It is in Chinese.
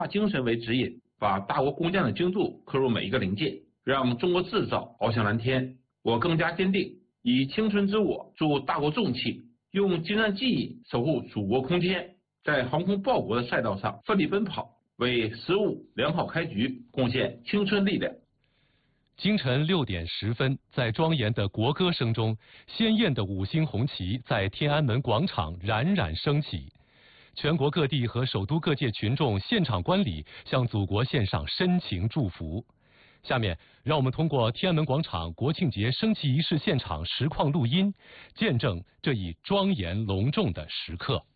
精神为指引，把大国工匠的精度刻入每一个零件，让中国制造翱翔蓝天。我更加坚定，以青春之我助大国重器，用精湛技艺守护祖国空天，在航空报国的赛道上奋力奔跑，为15良好开局贡献青春力量。 清晨6点10分，在庄严的国歌声中，鲜艳的5星红旗在天安门广场冉冉升起。全国各地和首都各界群众现场观礼，向祖国献上深情祝福。下面，让我们通过天安门广场国庆节升旗仪式现场实况录音，见证这一庄严隆重的时刻。